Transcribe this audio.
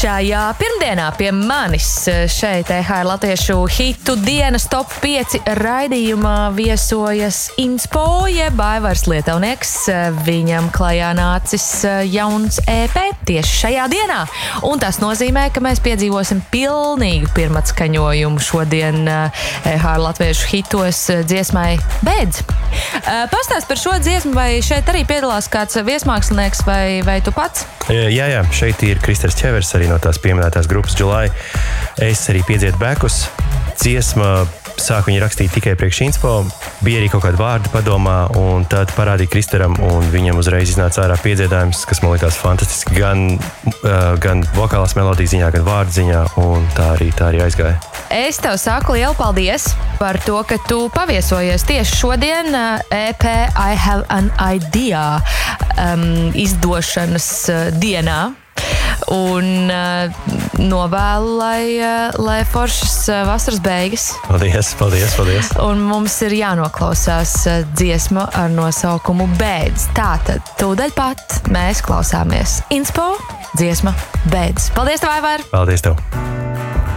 Šajā pirmdienā pie manis šeit EHR Latviešu hitu dienas top 5 raidījumā viesojas Inspo, jeb Aivars Lietaunieks. Viņam klajā nācis jauns EP tieši šajā dienā. Un tas nozīmē, ka mēs piedzīvosim pilnīgu pirmatskaņojumu šodien EHR Latviešu hitos dziesmai Bēdz. Pastāst par šo dziesmu, vai šeit arī piedalās kāds viesmākslinieks vai tu pats? Jā, šeit ir Kristers Čevers, arī no tās pieminētās grupas July. Es arī piedziedu bekus. Dziesma sāku viņu rakstīt tikai priekš Inspo. Bija arī kaut kādi vārdi padomā, un tad parādīja Kristeram, un viņam uzreiz iznāca ārā piedziedājums, kas man likās fantastiski gan vokālās melodijas ziņā, gan vārdu ziņā, un tā arī aizgāja. Es tev saku lielu paldies par to, ka tu paviesojies tieši šodien EP I Have an Idea izdošanas dienā. Un novēlu, lai foršas vasaras beigas. Paldies. Un mums ir jānoklausās dziesma ar nosaukumu Bēdz. Tātad, tūdaļ pat mēs klausāmies Inspo dziesma Bēdz. Paldies tev, Aivar! Paldies tev!